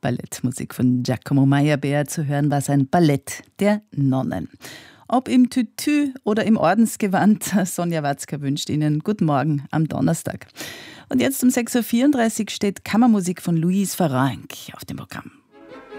Ballettmusik von Giacomo Meyerbeer zu hören war sein Ballett der Nonnen. Ob im Tütü oder im Ordensgewand, Sonja Watzker wünscht Ihnen guten Morgen am Donnerstag. Und jetzt um 6.34 Uhr steht Kammermusik von Louise Farrenc auf dem Programm.